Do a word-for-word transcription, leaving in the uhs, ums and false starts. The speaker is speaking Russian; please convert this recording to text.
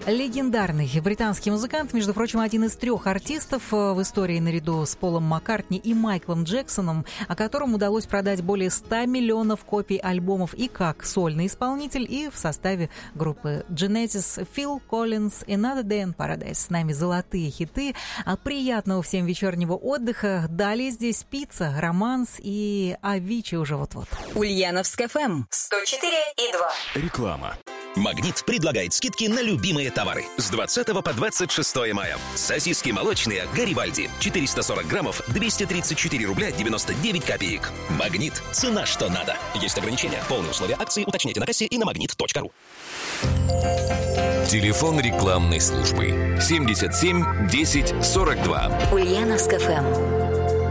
Легендарный британский музыкант, между прочим, один из трех артистов в истории наряду с Полом Маккартни и Майклом Джексоном, о котором удалось продать более ста миллионов копий альбомов и как сольный исполнитель, и в составе группы Genesis. Фил Коллинз, Another Day in Paradise. С нами золотые хиты. А приятного всем вечернего отдыха. Далее здесь Пицца, Романс и Авичи уже вот-вот. Ульяновск эф эм сто четыре и два. Реклама. «Магнит» предлагает скидки на любимые товары. С двадцатого по двадцать шестое мая. Сосиски молочные «Гарибальди». четыреста сорок граммов, двести тридцать четыре рубля девяносто девять копеек. «Магнит». Цена что надо. Есть ограничения. Полные условия акции уточняйте на кассе и на магнит точка ру. Телефон рекламной службы семьдесят семь десять сорок два. Ульяновск эф эм.